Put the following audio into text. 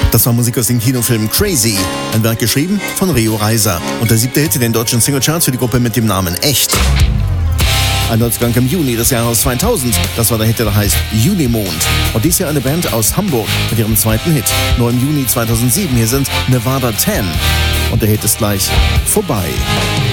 Das war Musik aus dem Kinofilm Crazy, ein Werk geschrieben von Rio Reiser. Und der 7. Hit in den deutschen Singlecharts für die Gruppe mit dem Namen Echt. Ein Neuzugang im Juni des Jahres 2000, das war der Hit, der heißt Junimond. Und dies Jahr eine Band aus Hamburg mit ihrem 2. Hit. Nur im Juni 2007, hier sind Nevada 10. Und der Hit ist gleich vorbei.